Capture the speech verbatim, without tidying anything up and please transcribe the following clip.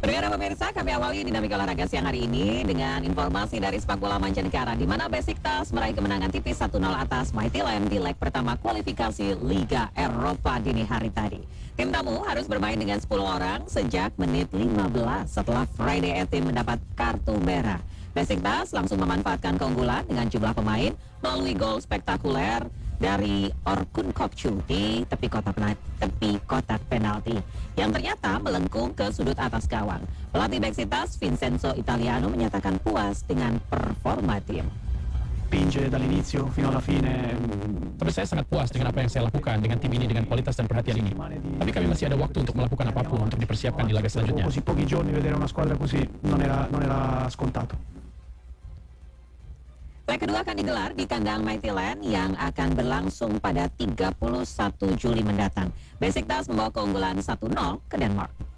Pendengar pemirsa, kami awali dinamika olahraga siang hari ini dengan informasi dari sepak bola mancanegara di mana Besiktas meraih kemenangan tipis satu nol atas Midtjylland di leg pertama kualifikasi Liga Eropa dini hari tadi. Tim tamu harus bermain dengan sepuluh orang sejak menit lima belas setelah Friday Etim mendapat kartu merah. Besiktas langsung memanfaatkan keunggulan dengan jumlah pemain melalui gol spektakuler dari Orkun Kokcu di tepi kotak tepi kotak penalti yang ternyata melengkung ke sudut atas gawang. Pelatih Besiktas Vincenzo Italiano menyatakan puas dengan performa tim. Pinje dall'inizio fino alla fine. Tapi saya sangat puas dengan apa yang saya lakukan dengan tim ini, dengan kualitas dan perhatian ini. Tapi kami masih ada waktu untuk melakukan apapun untuk dipersiapkan di laga selanjutnya. Così pochi giorni vedere una squadra così non era non era scontato. Leg kedua akan digelar di kandang Midtjylland yang akan berlangsung pada tiga puluh satu Juli mendatang. Besiktas membawa keunggulan satu nol ke Denmark.